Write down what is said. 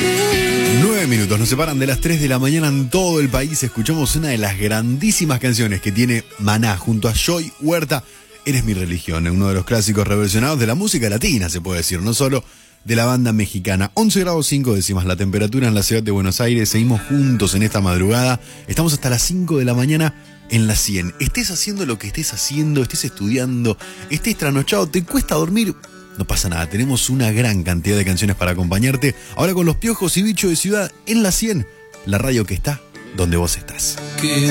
9 minutos nos separan de las 3 de la mañana en todo el país. Escuchamos una de las grandísimas canciones que tiene Maná junto a Joy Huerta, Eres mi religión, uno de los clásicos reversionados de la música latina, se puede decir, no solo de la banda mexicana. 11 grados 5 décimas la temperatura en la ciudad de Buenos Aires. Seguimos juntos en esta madrugada. Estamos hasta las 5 de la mañana en la 100. Estés haciendo lo que estés haciendo, estés estudiando, estés trasnochado, te cuesta dormir, no pasa nada. Tenemos una gran cantidad de canciones para acompañarte. Ahora con Los Piojos y Bicho de Ciudad en la 100, la radio que está donde vos estás.